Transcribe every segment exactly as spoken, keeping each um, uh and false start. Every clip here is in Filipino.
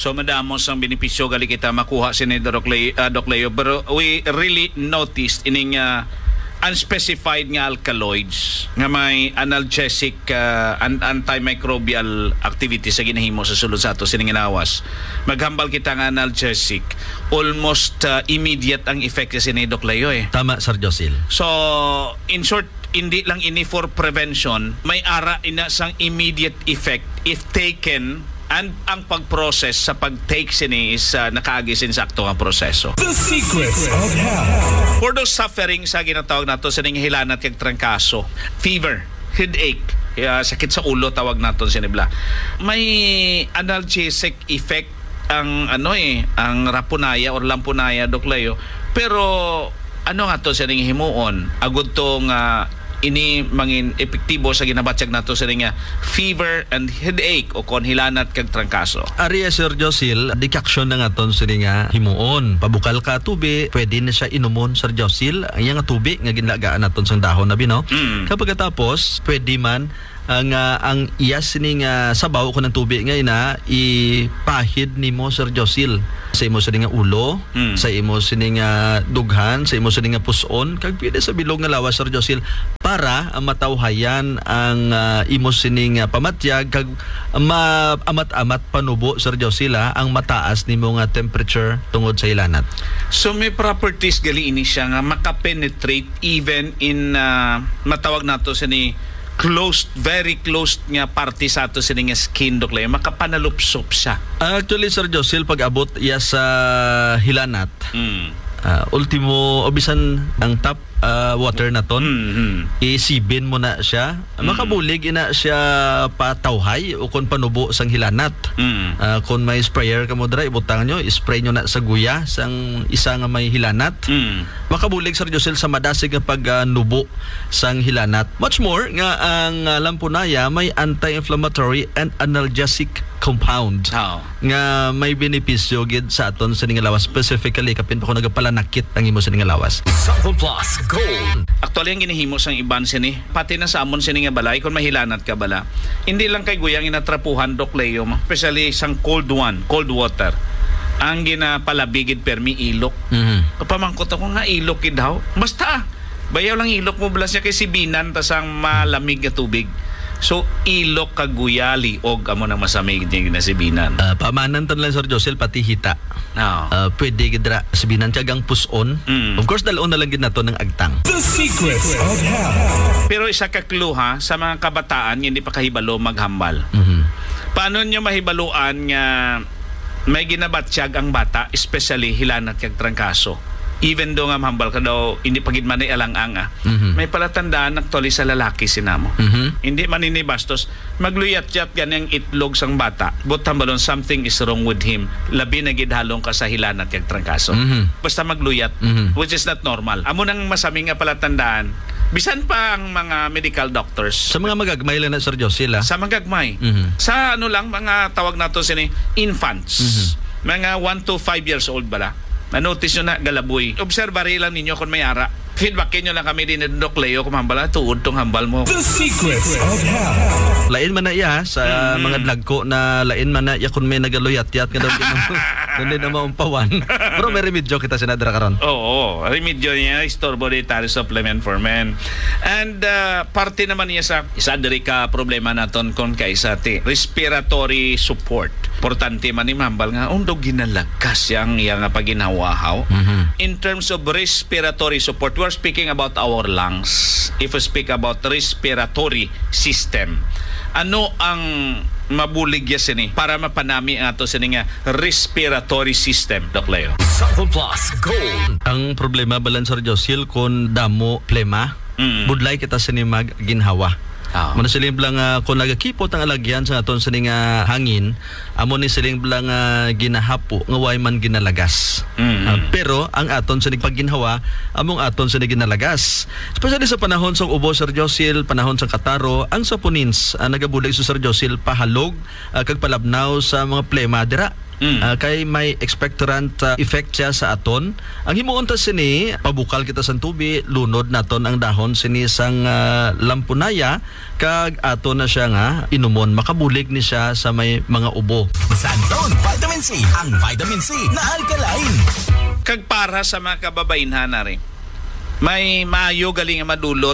So madamos ang benepisyo gali kita makuha si Doc Leo, uh, Doc Leo, pero we really noticed ining uh, unspecified nga alkaloids nga may analgesic uh, and antimicrobial activity sa ginahimo sa sulod sa ato sining ginawas. Maghambal kita nga analgesic, almost uh, immediate ang effect sa ni Doc Leo eh. Tama, Sir Josil. So in short, hindi lang ini for prevention, may ara ina sang immediate effect if taken, and ang pag-process sa pag-take sini is uh, nakaagis sakto ang proseso. The secrets of health. For those suffering sa ginatawag nato sa ning hilanat kag trangkaso, fever, headache, uh, sakit sa ulo tawag naton sinibla. May analgesic effect ang ano eh, ang rapunaya or lampunaya, Doc Leo. Pero ano nga to sa ning himuon? Agud tong uh, ini mangin epektibo sa ginabatyag nato sa nga fever and headache o kon hilanat kag trangkaso. Ari Sir Josil, decoction na nga ton sa nga himuon. Pabukal ka tubi, pwede na siya inumon, Sir Josil. Ang nga tubi nga ginlagaan naton sa dahon na bino. Mm. Kapag tapos, pwede man ang uh, ang iyas ning uh, sabaw ko ng tubig nga ina ipahid nimo, Sir Josil, sa imo sa nga ulo, mm. sa imo sa nga dughan, sa imo sa nga puson, kag pwede sa bilog nga lawas, Sir Josil, para uh, matawhayan ang uh, imo sining uh, pamatyag kag ma amat-amat panubo, Sir Josil, uh, ang mataas nimo nga temperature tungod sa ilanat. So may properties gali ini siya nga makapenetrate even in uh, matawag nato sa ni closed, very closed nga parte sa ato sa nga skin, Doc Leo, makapanalupsop siya. Actually, Sir Josil, pag abot iya sa hilanat, Mm. uh, ultimo obisan ang tap uh, water na ton, Mm-hmm. isibin mo na siya, Mm. makabulig ina siya patawhay o kon panubo sang hilanat. Mm. Uh, kung may sprayer ka mo dra, ibutang nyo, spray nyo na sa guya sang isa nga may hilanat. Mm. Makabulig, Sir Josil, sa madasig nga pagnubo uh, sang hilanat. Much more nga ang uh, lampunaya may anti-inflammatory and analgesic compound Oh. nga may benepisyo gid sa aton sa ningalawas, specifically kapin pa ko nagapalanakit ang imo sa ningalawas. Southern Plus Gold. Actually, ang ginihimo sang iban sini, pati na sa amon sini nga balay, kung mahilanat ka bala, hindi lang kay guyang inatrapuhan, Doc Leo, especially sang cold one, cold water. Ang ginapalabigid permi ilok. Mhm. Kapamangkot ako nga ilok kid daw. Basta, bayaw lang ilok mo bala siya kay sibinan tas ang malamig na tubig. So, ilok kaguyali og amo nang masamig din na sibinan. Uh, pamanan tan lang, Sir Josil, pati hita. No. Uh, pwede gid ra sabinan tiyagang puson. Mm. Of course, dalon na lang gid nato ng agtang. The secrets of health. Pero isa ka clue ha, sa mga kabataan hindi pa kahibalo maghambal. Mhm. Paano nyo mahibaluan nga may ginabatsyag ang bata, especially hilanat kag trangkaso? Even do nga mahambal ka daw, hindi pagid man ay alang-ang ah. Mhm. May palatandaan actually sa lalaki sinamo. Mhm. Hindi man ini bastos, magluyat-yat yan ang itlog sang bata. But hambalon, something is wrong with him. Labi na gidhalong ka sa hilanat kag trangkaso. Mhm. Basta magluyat, Mhm. which is not normal. Amo nang masaming nga palatandaan. Bisan pa ang mga medical doctors Sa mga magagmay lang na, Sir Josil, ah. sa magagmay. Mhm. Sa ano lang, mga tawag nato sini infants. Mga one to five years old bala. Na-notice nyo na galaboy. Observary lang ninyo kung may ara. Feedbackin nyo lang kami din ni Doc Leo kung hambal, tuod tong hambal mo. The secrets of health. Lain man na iya sa Mhm. mga dlagko na lain man na iya kung may nagaluyat-yat nga daw hindi na maumpawan. Pero may remedyo kita sinadra karon. Oo, remedyo niya, istorbo dietary supplement for men. And uh, parte naman niya sa isa diri ka problema naton kon kaisa ti respiratory support. Importante man ni mambal nga undog ginalakas yang iya nga paginawahaw. Mhm. In terms of respiratory support, we're speaking about our lungs. If we speak about respiratory system, ano ang mabuligya sini para mapanami ang ato sini nga respiratory system, Doc Leo? Southern Plus Gold. Ang problema balan, Sir Josil, kung damo plema, Mm. budlay kita sinimag ginhawa. Ah. Muna siling blang uh, kung nagakipot ang alagyan sa aton sining uh, hangin, amo ni siling blang uh, ginahapo nga way man ginalagas. Mm. Uh, pero ang aton sining pagginhawa, among aton sining ginalagas. Especially sa panahon sa ubo, Sir Josil, panahon sa kataro, ang saponins uh, nagabulig sa Sir Josil pahalog uh, kag palabnaw sa mga plema dira Mm. Ah, kay may expectorant ah, effect siya sa aton. Ang himuon ta sini pabukal kita sa tubi, lunod naton ang dahon sini sang ah, lampunaya kag ato na siya nga inumon, makabulig ni siya sa may mga ubo. Sanzone Vitamin C, ang vitamin C na alkaline. Kag para sa mga kababainhan na rin, may maayo galing nga madulot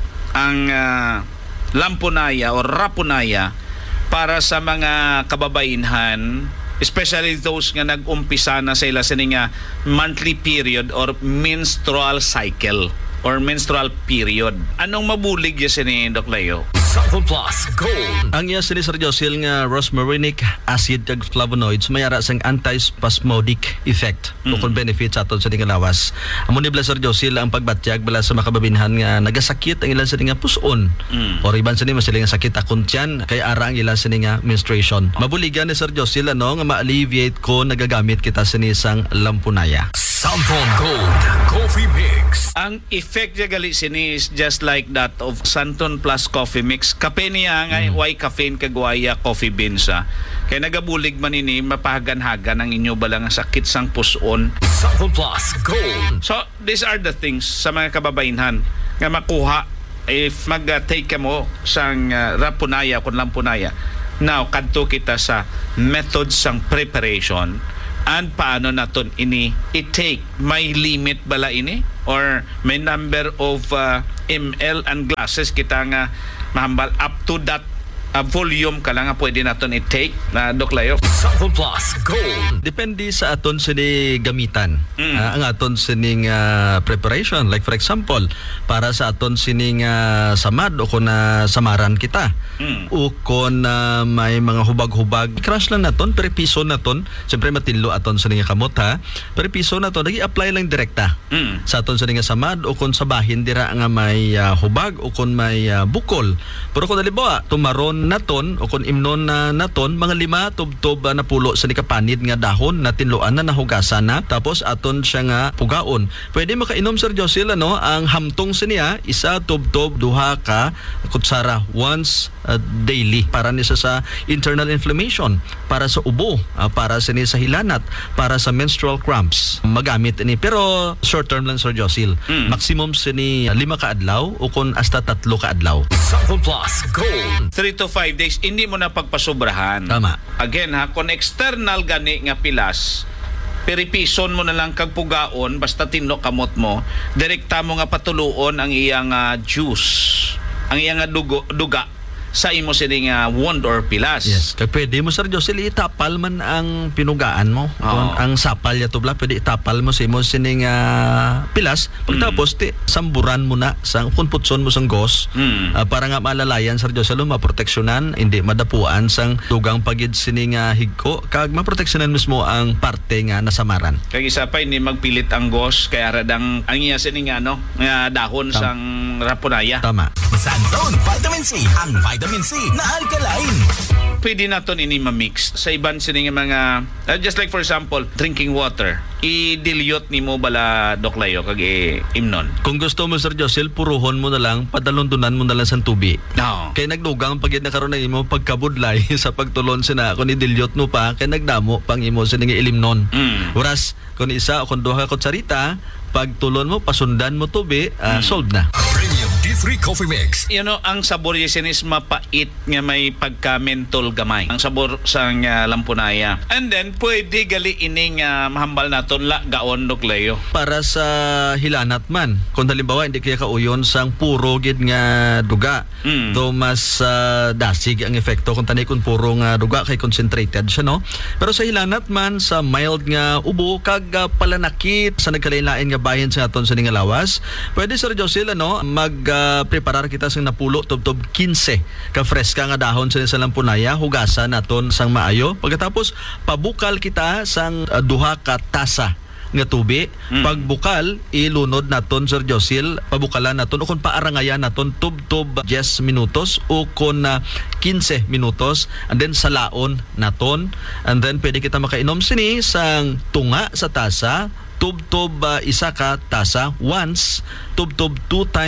ang ah, lampunaya o rapunaya para sa mga kababainhan, especially those nga nag-umpisa na sa ila sini nga monthly period or menstrual cycle or menstrual period. Anong mabulig ya sini, Doc Leo? Sulfur Plus Gold. Ang iya sini Sir Josil nga rosmarinic acid kag flavonoids mayara sang antispasmodic effect o Mm. kung benefit sa aton sa nga lawas. Amo ni bala Sir Josil ang pagbatyag bala sa makababinhan nga nagasakit ang ilan sa nga puson. Mm. Or iban sa ni masili nga sakit akon tiyan kay ara ang ilan sa nga menstruation. Mabuligan ni Sir Josil ano nga ma-alleviate ko nagagamit kita sa sang lampunaya. Sulfur Gold Coffee Mix. Ang effect niya gali sini is just like that of Santon Plus Coffee Mix. Kape niya nga, mm. why caffeine kagwaya coffee beans ha. Kaya nagabulig man ini, mapahagan-hagan ang inyo balang sakit sang puson. Sulfur Plus Gold. So, these are the things sa mga kababainhan nga makuha if mag-take ka mo sang uh, rapunaya kung lampunaya. Now, kadto kita sa methods sang preparation and paano naton ini i-take. May limit bala ini? Or may number of uh, ml and glasses kita nga mahambal up to that uh, volume ka lang nga pwede naton i-take na Doc Leo? Sulfur Plus Gold. Depende sa aton sini gamitan. Mm. Ah, ang aton sining ah, preparation, like for example para sa aton sining ah, samad o kung na samaran kita Mm. o kung na may mga hubag-hubag, crush lang naton pero piso naton, siyempre matinlo aton sining kamot ha, pero piso naton nagi-apply lang direkta Mm. sa aton sining samad o kung sa bahin dira nga may ah, hubag o kung may ah, bukol. Pero kung halimbawa tumaron naton o kung imnon na naton mga lima tubtob ah, na pulo sa nikapanid nga dahon na tinluan na nahugasan na tapos aton siya nga pugaon. Pwede makainom Sir Josil ano ang hamtong siniya isa tubtob duha ka kutsara once uh, daily para ni sa sa internal inflammation, para sa ubo, ah, para sa ni sa hilanat, para sa menstrual cramps. Magamit ini pero short term lang Sir Josil. Mm. Maximum sini lima ka adlaw o kung hasta tatlo ka adlaw. Sulfur Plus Gold. three to five days, hindi mo na pagpasobrahan. Tama. Again ha, kung external gani nga pilas, peripison mo na lang kag pugaon, basta tinlo kamot mo, direkta mo nga patuluon ang iyang ah, juice, ang iyang ah, dugo, duga sa imo sining nga wound or pilas. Yes, kaya pwede mo Sir Josil itapal man ang pinugaan mo. Kung ang sapal ya tubla, pwede itapal mo sa imo sining ah, pilas. Pagtapos ti samburan mo na sang kung putson mo sang gos Mm. ah, para nga malalayan Sir Josil maproteksyonan, hindi madapuan sang dugang pagid sining ah, higko kag maproteksyonan mismo ang parte nga nasamaran. Kag isa pa, hindi magpilit ang gos, kaya radang ang iya sining ano, nga dahon Tam- sang rapunaya. Tama. Sanzone Vitamin C, ang vitamin C na alkaline. Pwede naton ini ma-mix sa iban sining mga uh, just like for example drinking water, i-dilute nimo bala Doc Leo kag i-imnon. Kung gusto mo Sir Josil, puruhon mo na lang, padalondunan mo na lang sang tubi. No. Kay nagdugang pagid na karon na imo pagkabudlay sa pagtulon sina kung i-dilute mo pa kay nagdamo pang imo sa nga ilimnon. Mm. Whereas kung isa o kung duha ka kutsarita, pagtulon mo pasundan mo tubi, ah, solved na. Premium D three Coffee Mix. You know, ang sabor yasin is mapait nga may pagka-mentol gamay. Ang sabor sa nga lampunaya. And then, pwede gali ining uh, mahambal naton la gaon Doc Leo. Para sa hilanat man, kung halimbawa hindi kaya kauyon sang puro gid nga duga, Mm. do mas ah, dasig ang epekto kung tanay kung puro nga duga kay concentrated siya no. Pero sa hilanat man sa mild nga ubo kag ah, palanakit sa nagkalain-lain nga bahin sa aton sa nga lawas, pwede Sir Josil ano mag ah, preparar kita sang napulo tubtob quince ka freska nga dahon sa sa lampunaya, hugasan naton sang maayo. Pagkatapos pabukal kita sang ah, duha ka tasa nga tubi. Mm. Pagbukal ilunod naton Sir Josil, pabukalan naton o kung paarangayan naton tub-tub ten minutos o kung uh, quince minutos, and then salaon naton, and then pwede kita makainom sini sang tunga sa tasa, tub-tub uh, isa ka tasa once, tub-tub two times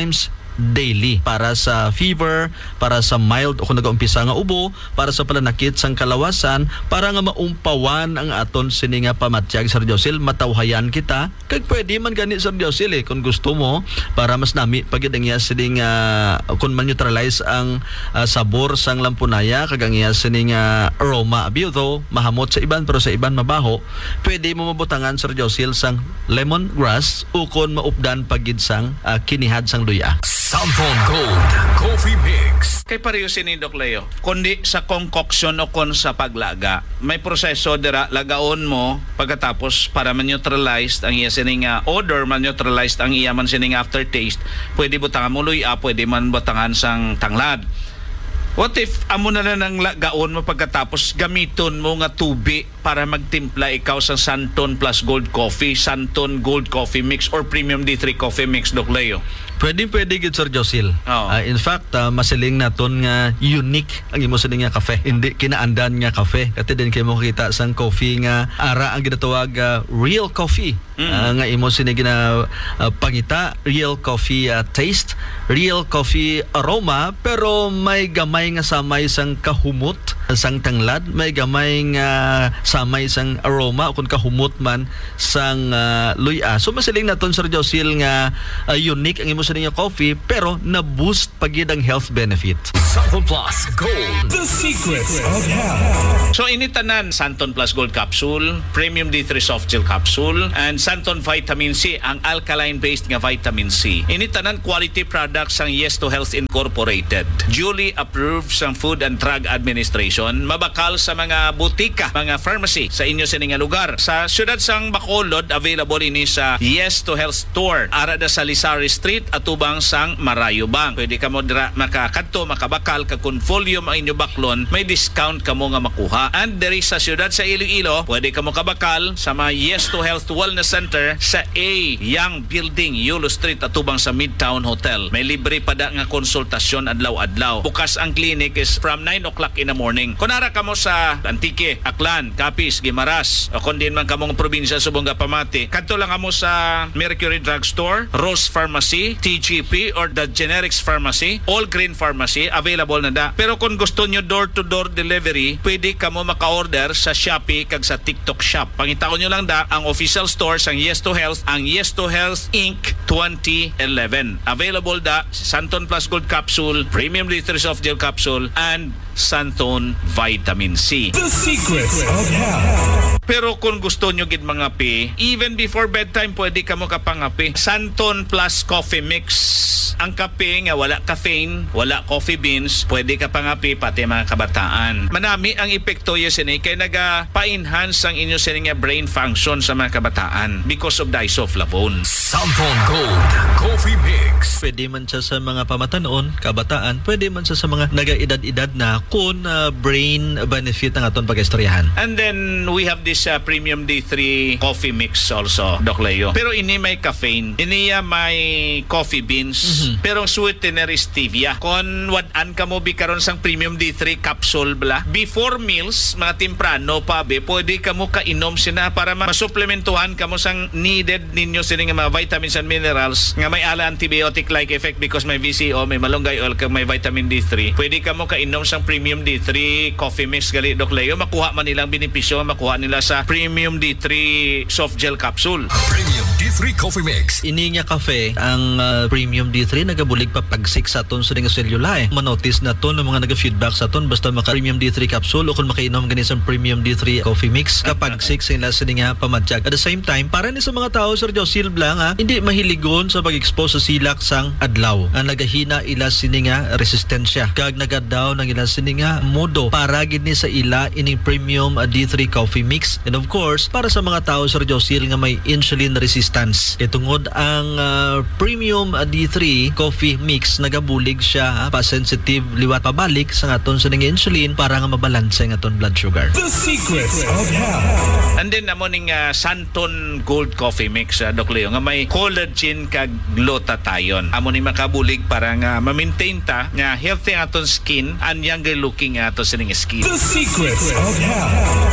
daily para sa fever, para sa mild o kung nag-umpisa nga ubo, para sa palanakit sang kalawasan, para nga maumpawan ang aton sini nga pamatyag, Sir Josil, matawhayan kita. Kag pwede man gani, Sir Josil, eh, kung gusto mo, para mas nami pagid ang iya sini nga kung man-neutralize ang uh, sabor sang lampunaya, kag ang iya sini nga aroma, abiyo mahamot sa iban pero sa iban mabaho, pwede mo mabutangan, Sir Josil, sang lemongrass o kung maupdan pagid sang uh, kinihad sang luya. Samphon Gold Coffee Mix. Kay pareho si ni Doc Leo, kundi sa concoction o kon sa paglaga, may proseso dira lagaon mo pagkatapos para man-neutralized ang iya sining uh, odor, man-neutralized ang iya man sining aftertaste. Pwede butangan mo luya, pwede man butangan sang tanglad. What if amo na lang ng lagaon mo pagkatapos gamiton mo nga tubi para magtimpla ikaw sa Santon Plus Gold Coffee, Santon Gold Coffee Mix or Premium D three Coffee Mix, Doc Leo? Pwede pwede gid, Sir Josil. Oo. Ah, in fact, uh, masiling naton nga unique ang imo sining nga kafe. Hindi kinaandan nga kafe. Kati din kay mo kita sang coffee nga ara ang ginatawag uh, real coffee. Mm. Ah, nga imo sini gina uh, pangita, real coffee uh, taste, real coffee aroma, pero may gamay nga samay sang kahumot sang tanglad, may gamay nga samay sang aroma kung kahumot man sang uh, luya. So masiling naton, Sir Josil, nga uh, unique ang imo sa nga coffee pero na-boost pagid ang health benefit. Samphon Plus Gold. The secrets of health. So initanan Santon Plus Gold Capsule, Premium D three Soft Gel Capsule, and Santon Vitamin C, ang alkaline-based nga vitamin C. Initanan quality products ang Yes to Health Incorporated. Duly approved sang Food and Drug Administration, mabakal sa mga butika, mga pharmacy sa inyo sa nga lugar. Sa siyudad sang Bacolod, available ini sa Yes to Health Store, ara da sa Lisari Street, atubang sang Marayubang. Pwede ka mo dira makakadto, makabakal ka kung volume ang inyo baklon, may discount ka mo nga makuha. And there is sa siyudad sa Iloilo, pwede ka mo kabakal sa mga Yes to Health Wellness Center sa A Young Building, Yulo Street, atubang sa Midtown Hotel. May libre pa da nga konsultasyon adlaw-adlaw. Bukas ang clinic is from nine o'clock in the morning. Kung nara ka mo sa Antique, Aklan, Capiz, Guimaras, o kung din man ka mong probinsya subong Pamati, kadto lang ka mo sa Mercury Drugstore, Rose Pharmacy, T G P, or the Generics Pharmacy, All Green Pharmacy, available na da. Pero kung gusto nyo door-to-door delivery, pwede ka mo maka-order sa Shopee kag sa TikTok Shop. Pangitaon nyo lang da ang official stores ang Yes to Health, ang Yes to Health Incorporated twenty eleven. Available da sa Santon Plus Gold Capsule, Premium D three Soft Gel Capsule, and Santon Vitamin C. The secrets of health. Pero kung gusto nyo gid mga pi, even before bedtime pwede ka mo kapangapi. Santon Plus Coffee Mix. Ang kape nga wala caffeine, wala coffee beans, pwede ka pangapi pati mga kabataan. Manami ang epekto yo sini kay naga-pa-enhance ang inyo sini nga brain function sa mga kabataan because of the isoflavone. Samphon Gold Coffee Mix. Pwede man siya sa mga pamatanon, kabataan, pwede man siya sa mga nagaedad-edad na kun uh, brain benefit ang aton pag-istoryahan. And then we have this uh, Premium D three Coffee Mix also, Doc Leo. Pero ini may caffeine, ini uh, may coffee beans, mm-hmm. pero ang sweetener is stevia. Kung wadan ka mo bi karon sang Premium D three capsule bla, before meals, mga temprano pa be, pwede ka mo kainom sina para masuplementuhan ka mo sang needed ninyo sila nga mga vitamins and minerals nga may ala antibiotic-like effect because may V C O, may malunggay oil, kag may vitamin D three. Pwede ka mo kainom sang Premium D three Coffee Mix gali, Doc Leo. Makuha man nilang benepisyo, makuha nila sa Premium D three Soft Gel Capsule. Premium D three Coffee Mix. Ini nga kafe, ang uh, Premium D three nagabulig pa pagsik sa aton sa nga selula eh. Manotice na to ng mga naga-feedback sa aton basta maka Premium D three capsule o kung makainom gani sa Premium D three Coffee Mix kapag sik sila sa nga pamadyag. At the same time, para ni sa mga tao, Sir Josil Blang, ha, hindi mahiligon sa pag-expose sa silak sang adlaw. Ang nagahina ila sini nga resistensya. Kag nagadaw ng ila sini nga modo para gini sa ila ining Premium D three Coffee Mix. And of course, para sa mga tao, Sir Josil, nga may insulin resistance. Itungod ang uh, Premium D three Coffee Mix, nagabulig siya ha, pa-sensitive liwat pabalik sa aton sa nga insulin para nga mabalanse ang aton blood sugar. The secrets of health. And then namo ning uh, Santon Gold Coffee Mix, uh, Doc Leo, nga may collagen kag glutathione. Amo ni makabulig para nga ma-maintain ta nga healthy ang aton skin and younger looking aton sining skin. The secrets of health.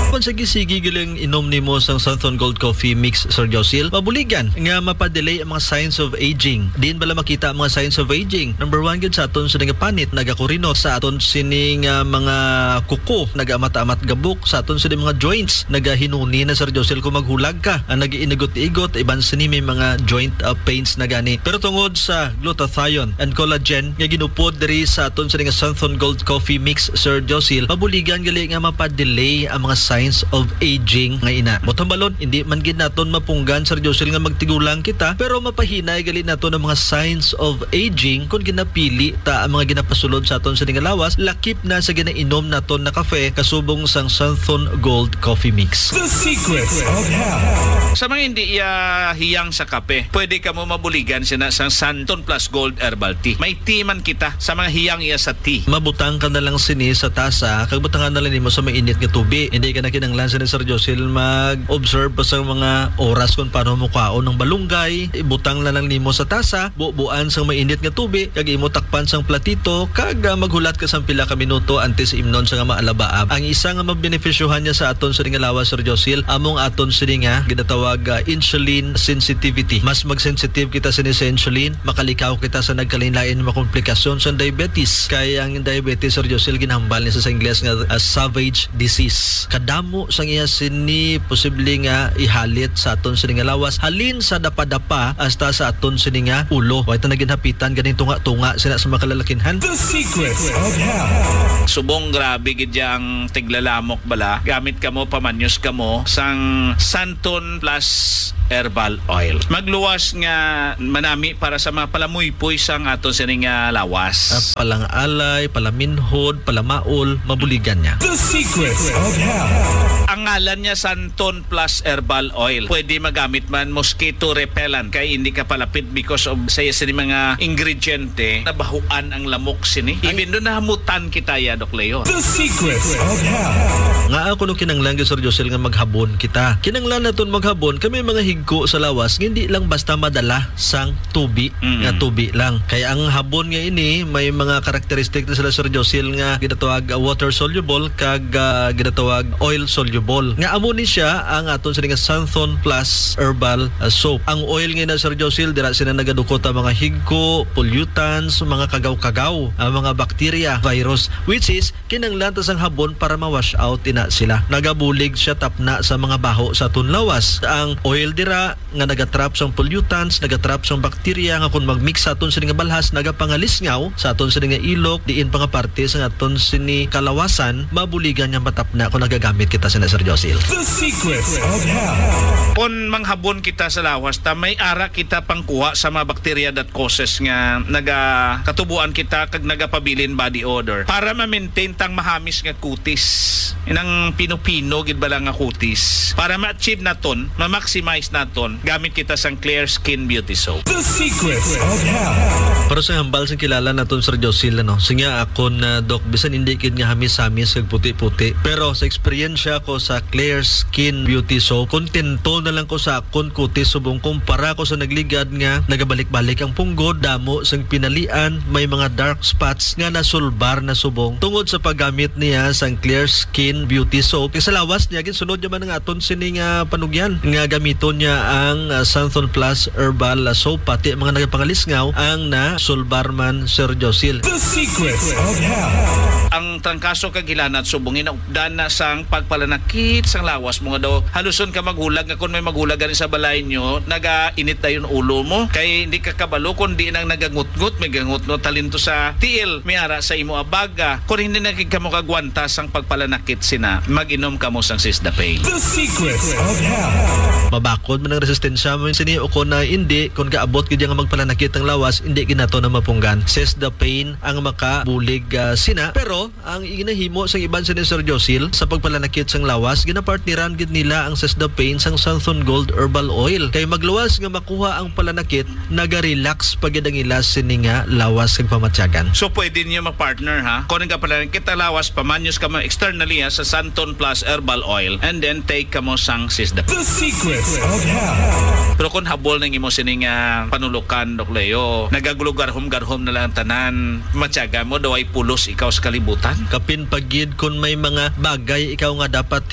Kung sa gisigi giling inom nimo sang Santon Gold Coffee Mix, Sir Josil, mabuligan nga mapadelay ang mga signs of aging. Diin bala makita ang mga signs of aging. Number one gid sa aton sining panit nagakurinot, sa aton sining uh, mga kuko nagamat-amat gabuk, sa aton sining mga joints nagahinuni na, Sir Josil, kung maghulag ka, ang nagiinigot-igot, iban sini may mga joint uh, pains na gani. Pero tungod sa glutathione and collagen nga ginupod diri sa aton sining Santon Gold Coffee Mix, Sir Josil, mabuligan gali nga mapadelay ang mga signs of aging nga ina. Botong balon, hindi man gid naton mapunggan, Sir Josil, nga magtigulang kita, pero mapahinay gali naton ang mga signs of aging kung ginapili ta ang mga ginapasulod sa aton sining lawas, lakip na sa ginainom naton na kafe kasubong sang Santon Gold Coffee Mix. The secrets of health. Sa mga hindi iya hiyang sa kape, pwede ka mo mabuligan sina sa Santon Plus Gold Herbal Tea. May tea man kita sa mga hiyang iya sa tea. Mabutang ka na lang sini sa tasa, kag butangan na lang nimo sa mainit nga tubig. Hindi ka na kinanglan sa Sir Josil mag-observe pa sa mga oras kung paano mo kaon ng balunggay. Ibutang na lang nimo sa tasa, bubuan sa mainit nga tubig, kag imo takpan sang platito, kag uh, maghulat ka sang pila ka minuto antes imnon sa nga maalabaab. Ang isa nga mabenepisyohan niya sa aton sa nga lawas, Sir Josil, among aton sa nga ginatawag uh, insulin sensitivity. Mas mag-sensitive kita sa insulin, makalikaw kita sa nagkalain-lain mga komplikasyon sa diabetes. Kaya ang diabetes, Sir Josil, ginhambal niya sa Ingles nga uh, savage disease. Kadamo sang iya sini posible nga ihalit sa aton sa nga lawas, halin sa dapa-dapa hasta sa aton sa nga ulo. Wa ita naginhapitan ganing tunga-tunga sina sa makalalakinhan. The secrets of health. Subong grabe gid yang tiglalamok bala. Gamit ka mo, pamanyos ka mo sang Santon Plus Herbal Oil. Magluwas nga manami para sa mga palamuypoy sang aton sining nga lawas. Uh, palang alay, palaminhod, palamaol, mabuligan niya. The secrets of health. Ang ngalan niya Santon Plus Herbal Oil. Pwede magamit man mosquito repellent kay hindi ka palapit because of saya sini mga ingrediente nabahuan ang lamok sini. Even doon nahamutan kita ya, Dok Leo. The secrets of health. Nga ako nung kinanglan, Sir Josil, nga maghabon kita. Kinanglan naton maghabon, kami mga higko sa lawas, hindi lang basta madala sang tubi, Mm. nga tubi lang. Kaya ang habon nga ini, may mga karakteristik na sila, Sir Josil, nga ginatawag uh, water soluble, kag uh, ginatawag oil soluble. Nga amo ni siya ang aton sa nga Santon Plus Herbal uh, Soap. Ang oil nga na, Sir Josil, dira sila nagadukot ang mga higko, pollutants, mga kagaw-kagaw, ang mga bacteria, virus, which is kinanglan ta sang habon para ma-wash out ina sila. Nagabulig siya tapna sa mga baho sa aton lawas. Ang oil dira nga nagatrap sang pollutants, nagatrap sang bacteria nga kung magmix sa aton sini nga balhas nagapangalisngaw sa aton sini nga ilok, diin pa nga parte sa aton sini kalawasan, mabuligan niya matapna kung nagagamit kita sa Sir Josil. The secrets of health. Kung manghabon kita sa lawas, ta may ara kita pangkuha sa mga bacteria that causes nga naga katubuan kita kag nagapabilin body odor para ma-maintain tang mahamis nga kutis. Inang pino-pino gid bala nga kutis. Para ma-achieve naton, ma-maximize naton, gamit kita sang Clear Skin Beauty Soap. The secrets of health. Para sa hambal sa kilala naton, Sir Josil, ano, sinya ako na Doc, bisan hindi kid nga hamis-hamis kag puti-puti. Pero sa eksperyensya ko sa Clear Skin Beauty Soap, kontento na lang ko sa akon kutis subong kumpara ko sa nagligad nga nagabalik-balik ang punggod, damo sang pinalian, may mga dark spots nga nasulbar na subong tungod sa paggamit niya sang Clear Skin Beauty Soap. Sa lawas niya ginsunod naman nga aton sini nga panugyan nga gamiton niya ang uh, Santon Plus Herbal uh, Soap, pati mga nagapangalisngaw ang na sulbarman, Sir Josil. The secrets of health. Ang trangkaso kag hilanat subongin ugdan na sang pagpalanakit sang lawas mo nga daw haluson ka maghulag nga kung may maghulag gani sa balay nyo nagainit na yung ulo mo kay hindi ka kabalo kundi nang nagangut-ngut may gangut-ngut talento sa tiil may ara sa imo abaga kung hindi nagig ka mo kagwanta sang pagpalanakit sina mag-inom ka mo sang Sisdapain. The secrets of health. Mabakod man ang resistensya mo sini o kung na hindi kung kaabot gid nga magpalanakit ang lawas hindi ginato na mapunggan. Sisdapain ang makabulig uh, sina, pero ang ginahimo sang iban sa Sir Josil sa pagpalanakit sang lawas ginapartneran gid nila ang Sisdapain sang Santon Gold Herbal Oil kay magluwas nga makuha ang palanakit naga-relax pagid ang ilas sini nga lawas kag pamatyagan. So pwede niyo mag-partner ha. Kung nga pala kita lawas pamanyos ka mo externally ha, sa Santon Plus Herbal Oil and then take ka mo sang Sisdapain. The secrets of health. Pero kung habol nang imo sining uh, panulukan, Dok Leo, nagagulugarhom-garhom na lang tanan, matyaga mo daw ay pulos ikaw sa kalibutan. Kapin pagid kung may mga bagay ikaw nga dapat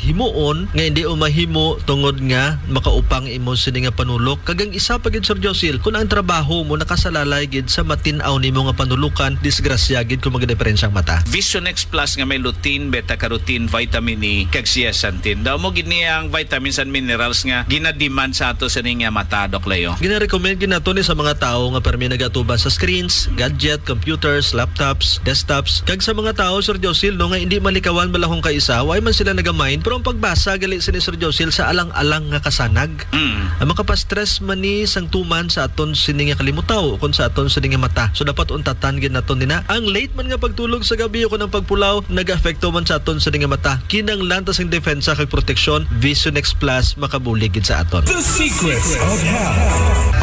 himuon nga hindi umahimo tungod nga makaupang imo sini nga panulok. Kagang isa pa gid Sir Josil, kung ang trabaho mo nakasalalay gid sa matin-aw nimo nga panulukan, disgrasya gid kung magadiferensyang mata. Vision X Plus nga may lutein, beta-carotene, vitamin E, kag zeaxanthin. Daw mo gid niya ang vitamins and minerals nga ginademand sa ato sa ning nga mata, Dok Leo. Gina-recommend gid nato ni sa mga tao nga permi nagatuban sa screens, gadget, computers, laptops, desktops. Kag sa mga tao Sir Josil no nga hindi malikawan malahong kaisa, way man sila nagamain, pero ang pagbasa gali sini Sir Josil sa alang-alang nga kasanag. Mm. Ang makapastress man ni sang tuman sa aton sini nga kalimutaw kun sa aton sini nga mata. So dapat untatan gid naton nina. Ang late man nga pagtulog sa gabi o kun ang pagpulaw nag-apekto man sa aton sini nga mata. Kinanglan ta sang depensa kag proteksyon, Vision X Plus makabulig gid sa aton. The Secret of Health.